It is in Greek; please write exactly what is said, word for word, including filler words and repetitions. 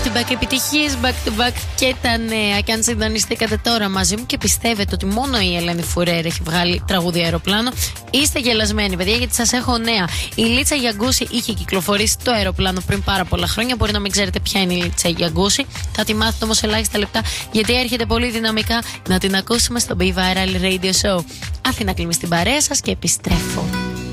to back επιτυχίες, back to back και τα νέα. Και αν συντονιστήκατε τώρα μαζί μου και πιστεύετε ότι μόνο η Ελένη Φουρέρ έχει βγάλει τραγούδι αεροπλάνο, είστε γελασμένοι, παιδιά, γιατί σας έχω νέα. Η Λίτσα Γιαγκούση είχε κυκλοφορήσει το αεροπλάνο πριν πάρα πολλά χρόνια. Μπορεί να μην ξέρετε ποια είναι η Λίτσα Γιαγκούση. Θα τη μάθετε όμως σε ελάχιστα λεπτά, γιατί έρχεται πολύ δυναμικά να την ακούσουμε στο Be Viral Radio Show. Αθήνα Κλίμη στην παρέα σας και επιστρέφω.